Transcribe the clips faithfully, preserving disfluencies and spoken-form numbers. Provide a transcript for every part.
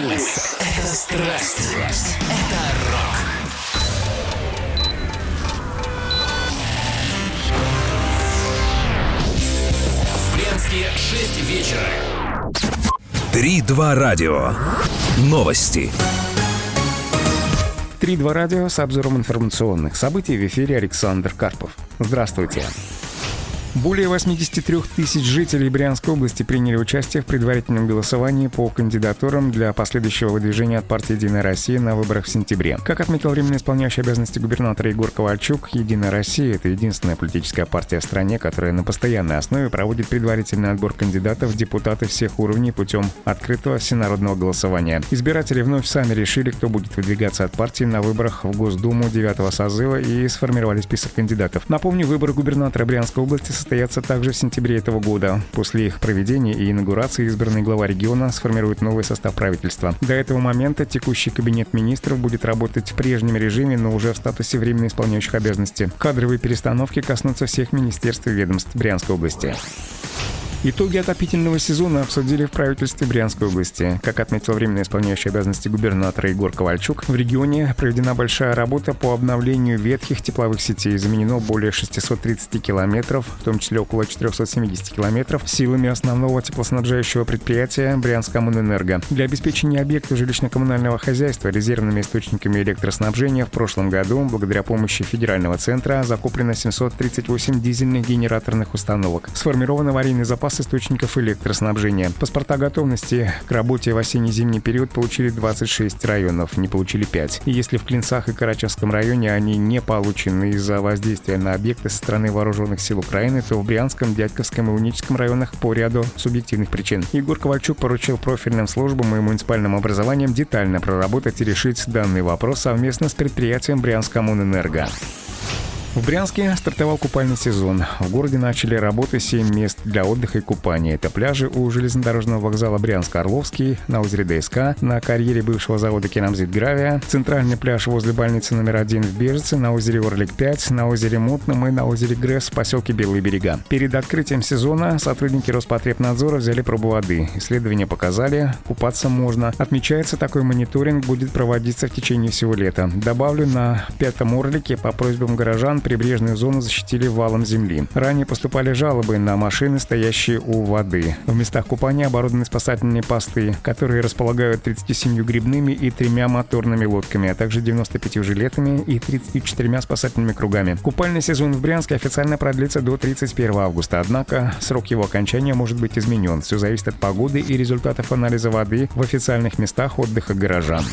пульс, это страсть, это рок. В Брянске шесть вечера. три-два радио. Новости. три-два радио с обзором информационных событий. В эфире Александр Карпов. Здравствуйте. Более восемьдесят три тысяч жителей Брянской области приняли участие в предварительном голосовании по кандидатурам для последующего выдвижения от партии «Единая Россия» на выборах в сентябре. Как отметил временно исполняющий обязанности губернатора Егор Ковальчук, «Единая Россия» — это единственная политическая партия в стране, которая на постоянной основе проводит предварительный отбор кандидатов в депутаты всех уровней путем открытого всенародного голосования. Избиратели вновь сами решили, кто будет выдвигаться от партии на выборах в Госдуму девятого созыва, и сформировали список кандидатов. Напомню, выборы губернатора Брянской области состоятся также в сентябре этого года. После их проведения и инаугурации избранный глава региона сформирует новый состав правительства. До этого момента текущий кабинет министров будет работать в прежнем режиме, но уже в статусе временно исполняющих обязанности. Кадровые перестановки коснутся всех министерств и ведомств Брянской области. Итоги отопительного сезона обсудили в правительстве Брянской области. Как отметил временно исполняющий обязанности губернатора Егор Ковальчук, в регионе проведена большая работа по обновлению ветхих тепловых сетей. Заменено более шестьсот тридцать километров, в том числе около четыреста семьдесят километров, силами основного теплоснабжающего предприятия Брянскоммунэнерго. Для обеспечения объектов жилищно-коммунального хозяйства резервными источниками электроснабжения в прошлом году, благодаря помощи федерального центра, закуплено семьсот тридцать восемь дизельных генераторных установок. Сформирован аварийный запас источников электроснабжения. Паспорта готовности к работе в осенне-зимний период получили двадцать шесть районов, не получили пять. И если в Клинцах и Карачевском районе они не получены из-за воздействия на объекты со стороны вооруженных сил Украины, то в Брянском, Дядьковском и Уническом районах по ряду субъективных причин. Егор Ковальчук поручил профильным службам и муниципальным образованиям детально проработать и решить данный вопрос совместно с предприятием Брянскоммунэнерго. В Брянске стартовал купальный сезон. В городе начали работы семь мест для отдыха и купания. Это пляжи у железнодорожного вокзала Брянск-Орловский, на озере ДСК, на карьере бывшего завода «Керамзит Гравия», центральный пляж возле больницы номер один в Бежице, на озере Орлик пять, на озере Мутном и на озере Грэс в поселке Белые берега. Перед открытием сезона сотрудники Роспотребнадзора взяли пробу воды. Исследования показали, купаться можно. Отмечается, такой мониторинг будет проводиться в течение всего лета. Добавлю, на Пятом Орлике по просьбам горожан прибрежную зону защитили валом земли. Ранее поступали жалобы на машины, стоящие у воды. В местах купания оборудованы спасательные посты, которые располагают тридцатью семью грибными и тремя моторными лодками, а также девяноста пятью жилетами и тридцатью четырьмя спасательными кругами. Купальный сезон в Брянске официально продлится до тридцать первого августа, однако срок его окончания может быть изменен. Все зависит от погоды и результатов анализа воды в официальных местах отдыха горожан.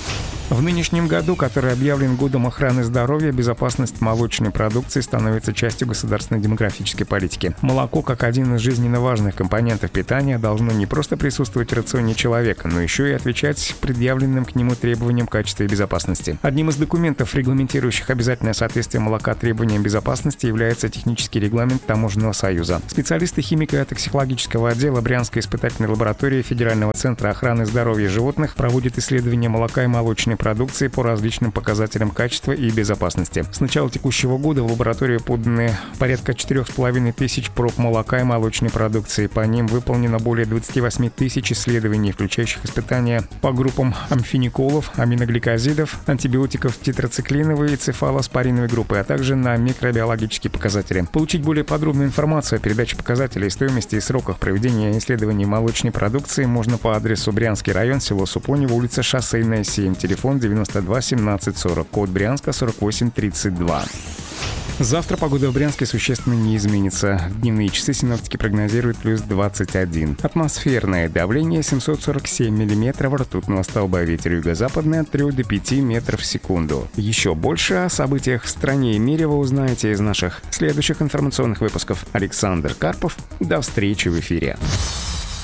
В нынешнем году, который объявлен годом охраны здоровья, безопасность молочной продукции становится частью государственной демографической политики. Молоко, как один из жизненно важных компонентов питания, должно не просто присутствовать в рационе человека, но еще и отвечать предъявленным к нему требованиям качества и безопасности. Одним из документов, регламентирующих обязательное соответствие молока требованиям безопасности, является технический регламент Таможенного союза. Специалисты химико-токсикологического отдела Брянской испытательной лаборатории Федерального центра охраны здоровья животных проводят исследования молока и молочной продукции по различным показателям качества и безопасности. С начала текущего года в лабораторию поданы порядка четырех с половиной тысяч проб молока и молочной продукции. По ним выполнено более двадцати восьми тысяч исследований, включающих испытания по группам амфениколов, аминогликозидов, антибиотиков тетрациклиновой и цефалоспориновой группы, а также на микробиологические показатели. Получить более подробную информацию о передаче показателей, стоимости и сроках проведения исследований молочной продукции можно по адресу Брянский район, село Супонево, улица Шоссейная, семь, телефон девяносто два семнадцать сорок, код Брянска сорок восемь тридцать два. Завтра погода в Брянске существенно не изменится. В дневные часы синоптики прогнозируют плюс двадцать один. Атмосферное давление семьсот сорок семь миллиметров ртутного столба. Ветер юго-западный от трёх до пяти метров в секунду. Еще больше о событиях в стране и мире вы узнаете из наших следующих информационных выпусков. Александр Карпов. До встречи в эфире.